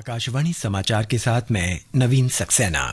आकाशवाणी समाचार के साथ मैं नवीन सक्सेना।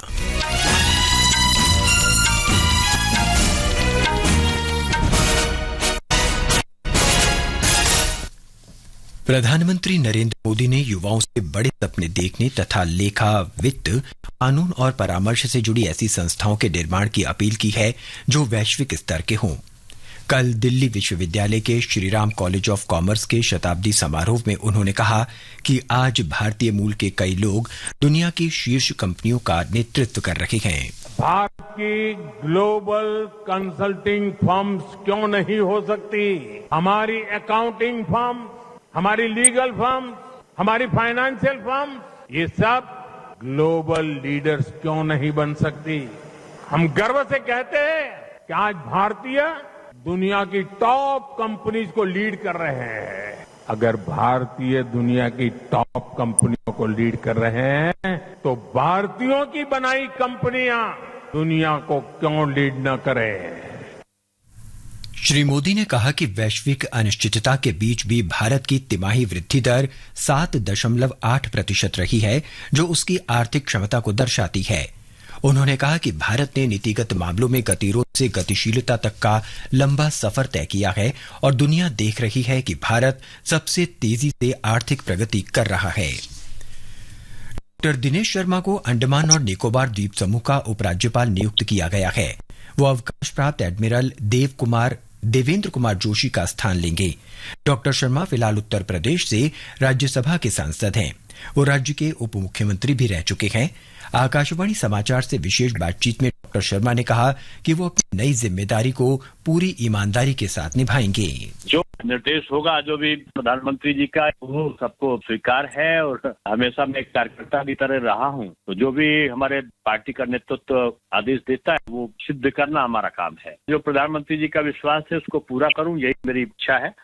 प्रधानमंत्री नरेंद्र मोदी ने युवाओं से बड़े सपने देखने तथा लेखा, वित्त, कानून और परामर्श से जुड़ी ऐसी संस्थाओं के निर्माण की अपील की है जो वैश्विक स्तर के हों। कल दिल्ली विश्वविद्यालय के श्रीराम कॉलेज ऑफ कॉमर्स के शताब्दी समारोह में उन्होंने कहा कि आज भारतीय मूल के कई लोग दुनिया की शीर्ष कंपनियों का नेतृत्व कर रहे हैं। भारत की ग्लोबल कंसल्टिंग फर्म्स क्यों नहीं हो सकती? हमारी अकाउंटिंग फर्म, हमारी लीगल फर्म, हमारी फाइनेंशियल फर्म, ये सब ग्लोबल लीडर्स क्यों नहीं बन सकती? हम गर्व से कहते हैं कि आज भारतीय दुनिया की टॉप कंपनीज को लीड कर रहे हैं। अगर भारतीय दुनिया की टॉप कंपनियों को लीड कर रहे हैं तो भारतीयों की बनाई कंपनियां दुनिया को क्यों लीड न करें? श्री मोदी ने कहा कि वैश्विक अनिश्चितता के बीच भी भारत की तिमाही वृद्धि दर 7.8% रही है, जो उसकी आर्थिक क्षमता को दर्शाती है। उन्होंने कहा कि भारत ने नीतिगत मामलों में गतिरोध से गतिशीलता तक का लंबा सफर तय किया है और दुनिया देख रही है कि भारत सबसे तेजी से आर्थिक प्रगति कर रहा है। डॉ. दिनेश शर्मा को अंडमान और निकोबार द्वीप समूह का उपराज्यपाल नियुक्त किया गया है। वो अवकाश प्राप्त एडमिरल देवेंद्र कुमार जोशी का स्थान लेंगे। डॉ. शर्मा फिलहाल उत्तर प्रदेश से राज्यसभा के सांसद हैं। वो राज्य के उप मुख्यमंत्री भी रह चुके हैं। आकाशवाणी समाचार से विशेष बातचीत में डॉ. शर्मा ने कहा कि वो अपनी नई जिम्मेदारी को पूरी ईमानदारी के साथ निभाएंगे। जो निर्देश होगा, जो भी प्रधानमंत्री जी का, वो सबको स्वीकार है और हमेशा मैं एक कार्यकर्ता की तरह रहा हूँ। तो जो भी हमारे पार्टी का नेतृत्व आदेश देता है वो सिद्ध करना हमारा काम है। जो प्रधानमंत्री जी का विश्वास है उसको पूरा करूँ, यही मेरी इच्छा है।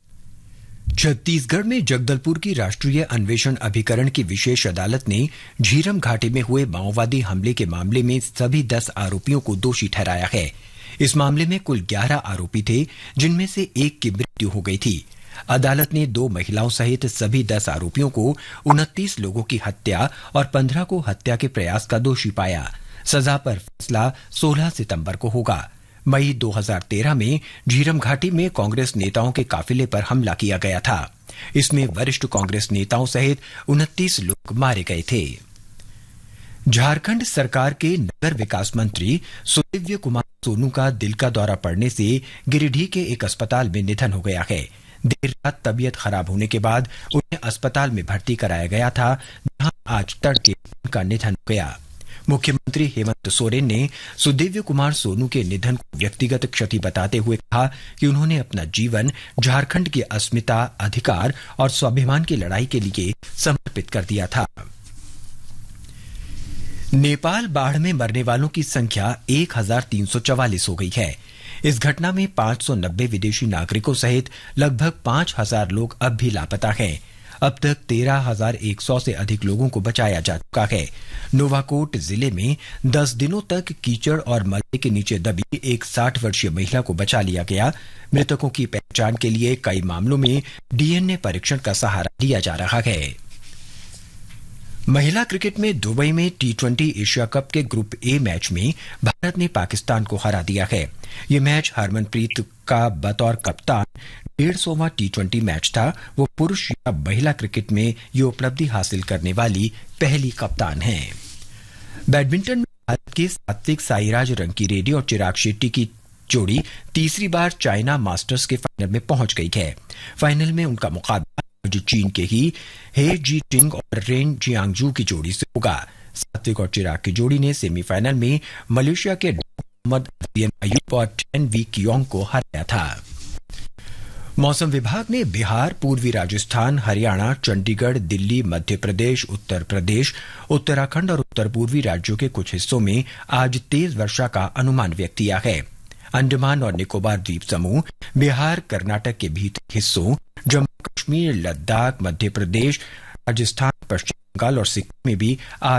छत्तीसगढ़ में जगदलपुर की राष्ट्रीय अन्वेषण अभिकरण की विशेष अदालत ने झीरम घाटी में हुए माओवादी हमले के मामले में सभी 10 आरोपियों को दोषी ठहराया है। इस मामले में कुल 11 आरोपी थे, जिनमें से एक की मृत्यु हो गई थी। अदालत ने 2 महिलाओं सहित सभी 10 आरोपियों को 29 लोगों की हत्या और 15 को हत्या के प्रयास का दोषी पाया। सजा पर फैसला 16 सितंबर को होगा। मई 2013 में झीरम घाटी में कांग्रेस नेताओं के काफिले पर हमला किया गया था। इसमें वरिष्ठ कांग्रेस नेताओं सहित 29 लोग मारे गए थे। झारखंड सरकार के नगर विकास मंत्री सुदिव्य कुमार सोनू का दिल का दौरा पड़ने से गिरिडीह के एक अस्पताल में निधन हो गया है। देर रात तबीयत खराब होने के बाद उन्हें अस्पताल में भर्ती कराया गया था, जहां आज तड़के उनका निधन हो गया। मुख्यमंत्री हेमंत सोरेन ने सुदिव्य कुमार सोनू के निधन को व्यक्तिगत क्षति बताते हुए कहा कि उन्होंने अपना जीवन झारखंड की अस्मिता, अधिकार और स्वाभिमान की लड़ाई के लिए समर्पित कर दिया था। नेपाल बाढ़ में मरने वालों की संख्या 1344 हो गई है। इस घटना में 590 विदेशी नागरिकों सहित लगभग 5000 लोग अब भी लापता हैं। अब तक 13,100 से अधिक लोगों को बचाया जा चुका है। नोवाकोट जिले में 10 दिनों तक कीचड़ और मलबे के नीचे दबी एक 60 वर्षीय महिला को बचा लिया गया। मृतकों की पहचान के लिए कई मामलों में डीएनए परीक्षण का सहारा लिया जा रहा है। महिला क्रिकेट में दुबई में T20 एशिया कप के ग्रुप ए मैच में भारत ने पाकिस्तान को हरा दिया है। ये मैच हरमनप्रीत का बतौर कप्तान 150वां T20 मैच था। वो पुरुष या महिला क्रिकेट में ये उपलब्धि हासिल करने वाली पहली कप्तान हैं। बैडमिंटन में भारत के सात्विक साईराज रंकीरेड्डी और चिराग शेट्टी की जोड़ी तीसरी बार चाइना मास्टर्स के फाइनल में पहुंच गई है। फाइनल में उनका मुकाबला जो चीन के ही हे जी टिंग और रेन जियांगजू की जोड़ी से होगा। सात्विक और चिराग की जोड़ी ने सेमीफाइनल में मलेशिया के मोहम्मद अयूब और टेन वी कियोंग को हराया था। मौसम विभाग ने बिहार, पूर्वी राजस्थान, हरियाणा, चंडीगढ़, दिल्ली, मध्य प्रदेश, उत्तर प्रदेश, उत्तराखंड और उत्तर पूर्वी राज्यों के कुछ हिस्सों में आज तेज वर्षा का अनुमान व्यक्त किया है। अंडमान और निकोबार द्वीप समूह, बिहार, कर्नाटक के भीतरी हिस्सों, जम्मू कश्मीर, लद्दाख, मध्य प्रदेश, राजस्थान, पश्चिम बंगाल और सिक्किम में भी आज